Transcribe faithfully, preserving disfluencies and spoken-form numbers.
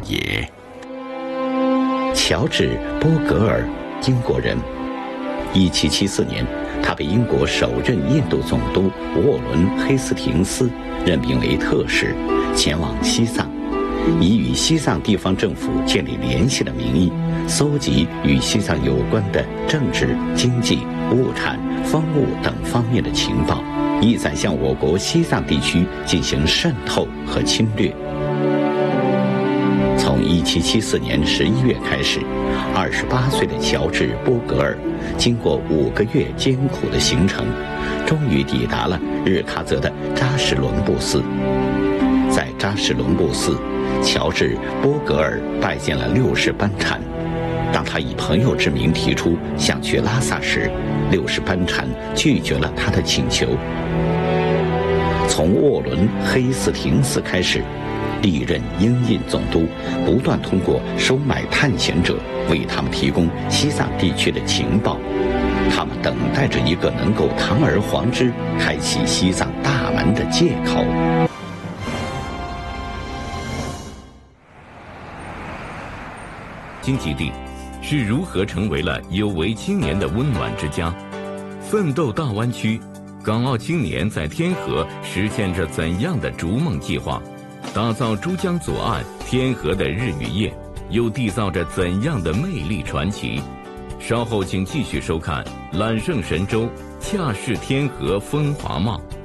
也。乔治·波格尔，英国人。一七七四年，他被英国首任印度总督沃伦·黑斯廷斯任命为特使，前往西藏，以与西藏地方政府建立联系的名义，搜集与西藏有关的政治、经济、物产、风物等方面的情报，意在向我国西藏地区进行渗透和侵略。从一七七四年十一月开始，二十八岁的乔治·波格尔经过五个月艰苦的行程，终于抵达了日喀则的扎什伦布寺。在扎什伦布寺，乔治·波格尔拜见了六世班禅。当他以朋友之名提出想去拉萨时，六世班禅拒绝了他的请求。从沃伦·黑斯廷斯开始，历任英印总督不断通过收买探险者为他们提供西藏地区的情报，他们等待着一个能够堂而皇之开启西藏大门的借口。 京吉地是如何成为了有为青年的温暖之家？奋斗大湾区，港澳青年在天河实现着怎样的逐梦计划？打造珠江左岸天河的日与夜，又缔造着怎样的魅力传奇？稍后请继续收看《揽胜神州，恰是天河风华貌》。